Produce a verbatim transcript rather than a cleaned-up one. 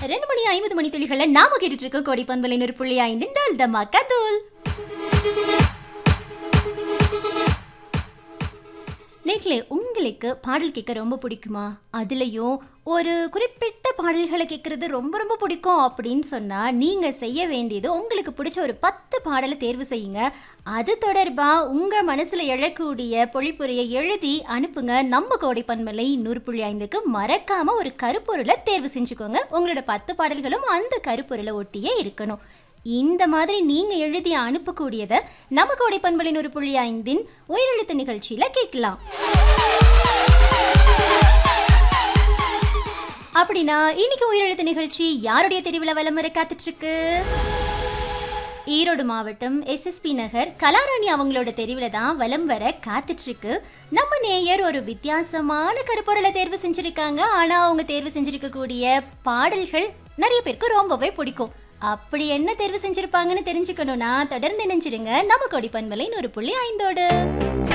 ரெண்டு மணி ஐம்பது மணி துளிகளை நாம கேட்டுட்டு இருக்கோம். கோடி பண்பலை நூறு புள்ளி ஐந்து டால் தமாக்கா தூள். நேர்களே, உங்களுக்கு பாடல் கேட்க ரொம்ப பிடிக்குமா? அதுலேயும் ஒரு குறிப்பிட்ட பாடல்களை கேட்குறது ரொம்ப ரொம்ப பிடிக்கும் அப்படின்னு சொன்னால் நீங்கள் செய்ய வேண்டியது உங்களுக்கு பிடிச்ச ஒரு பத்து பாடலை தேர்வு செய்யுங்க. அது தொடர்பாக உங்கள் மனசில் எழக்கூடிய பொழிப்புரையை எழுதி அனுப்புங்க. நம்ம கோடை பண்பலை நூறு புள்ளி ஐந்துக்கு மறக்காமல் ஒரு கருப்பொருளை தேர்வு செஞ்சுக்கோங்க. உங்களோட பத்து பாடல்களும் அந்த கருப்பொருளை ஒட்டியே இருக்கணும். இந்த மாதிரி நீங்க எழுதி அனுப்பக்கூடியதை நம்ம கோடை பண்பலை நூறு புள்ளி ஐந்தின் உயிரெழுத்து நிகழ்ச்சியில கேட்கலாம். அப்படின்னா இன்னைக்கு உயிரெழுத்து நிகழ்ச்சி யாருடைய தெரிவுல வலம் வர காத்துட்டு இருக்கு? ஈரோடு மாவட்டம் எஸ்எஸ்பி நகர் கலாராணி அவங்களோட தெரிவுல தான் வலம் வர காத்துட்டு இருக்கு. நம்ம நேயர் ஒரு வித்தியாசமான கருப்பொருளை தேர்வு செஞ்சிருக்காங்க. ஆனா அவங்க தேர்வு செஞ்சிருக்கக்கூடிய பாடல்கள் நிறைய பேருக்கு ரொம்பவே பிடிக்கும். அப்படி என்ன தேர்வு செஞ்சிருப்பாங்கன்னு தெரிஞ்சுக்கணும்னா தொடர்ந்து நினைச்சிருங்க நம்ம கோடி பண்பலை நூறு புள்ளி ஐந்தோடு.